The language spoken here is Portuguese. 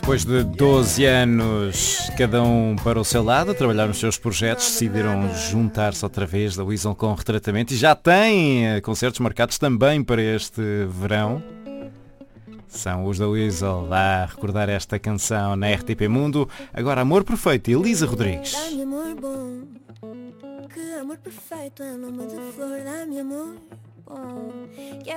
Depois de 12 anos, cada um para o seu lado, a trabalhar nos seus projetos, decidiram juntar-se outra vez da Weasel com Retratamento e já têm concertos marcados também para este verão. São os da Weasel a recordar esta canção na RTP Mundo. Agora Amor Perfeito, Elisa Rodrigues. Dá-me amor bom, que amor perfeito é nome de flor. Dá-me amor bom.